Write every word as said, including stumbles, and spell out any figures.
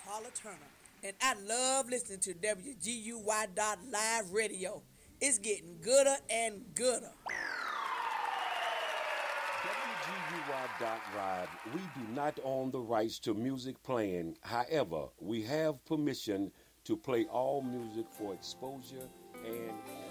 Carla Turner, and I love listening to W G U Y dot live radio. It's getting gooder and gooder. W G U Y dot live, we do not own the rights to music playing. However, we have permission to play all music for exposure and